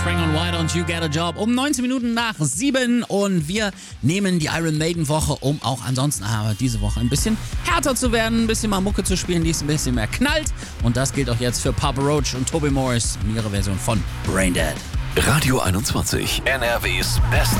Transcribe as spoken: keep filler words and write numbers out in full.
Offspring und Why Don't You Get a Job um neunzehn Minuten nach sieben und wir nehmen die Iron Maiden Woche, um auch ansonsten aber diese Woche ein bisschen härter zu werden, ein bisschen mal Mucke zu spielen, die es ein bisschen mehr knallt und das gilt auch jetzt für Papa Roach und Toby Morris in ihrer Version von Brain Dead. Radio einundzwanzig, N R Ws Best